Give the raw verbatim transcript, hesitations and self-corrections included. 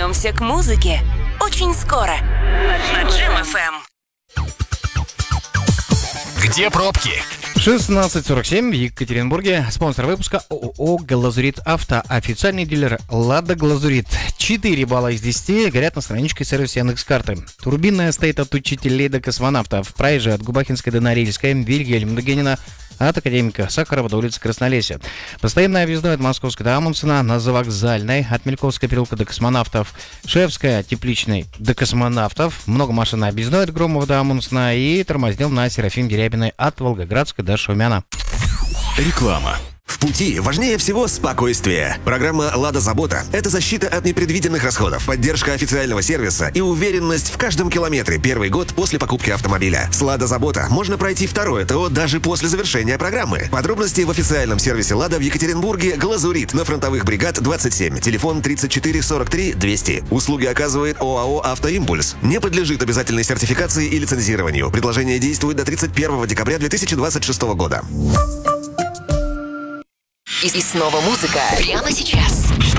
вернемся к музыке очень скоро на Джем эф эм. Где пробки? шестнадцать сорок семь в Екатеринбурге. Спонсор выпуска ООО «Глазурит Авто». Официальный дилер «Лада Глазурит». четыре балла из десяти горят на страничке сервиса Яндекс.Карты. Турбинная стоит от учителей до космонавтов. Проезжай от Губахинской до Норильской, Вильгельм Дагенина, от Академика Сахарова до улицы Краснолесья. Постоянное объездное от Московской до Амундсена, на Завокзальной, от Мельковской переулка до Космонавтов, Шефская от Тепличной до Космонавтов, много машин на объездной от Громова до Амундсена и тормознил на Серафим Дерябиной от Волгоградской до Шумяна. Реклама. В пути важнее всего спокойствие. Программа «Лада Забота» — это защита от непредвиденных расходов, поддержка официального сервиса и уверенность в каждом километре первый год после покупки автомобиля. С «Лада Забота» можно пройти второе ТО даже после завершения программы. Подробности в официальном сервисе «Лада» в Екатеринбурге «Глазурит» на Фронтовых бригад двадцать семь, телефон тридцать четыре сорок три двести. Услуги оказывает ОАО «Автоимпульс». Не подлежит обязательной сертификации и лицензированию. Предложение действует до тридцать первого декабря две тысячи двадцать шестого года. И, и снова музыка прямо сейчас.